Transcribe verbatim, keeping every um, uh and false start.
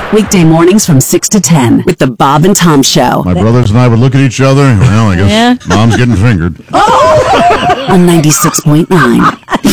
Weekday mornings from six to ten with the Bob and Tom Show. My brothers and I would look at each other, and, well, I guess Yeah. Mom's getting fingered. On ninety-six point nine.